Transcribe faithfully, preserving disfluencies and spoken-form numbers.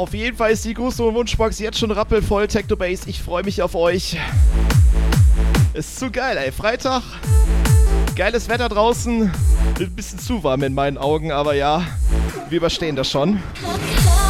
Auf jeden Fall ist die Gruß- und Wunschbox jetzt schon rappelvoll. Techno Bass, ich freue mich auf euch. Ist zu geil, ey. Freitag, geiles Wetter draußen. Ein bisschen zu warm in meinen Augen, aber ja, wir überstehen das schon.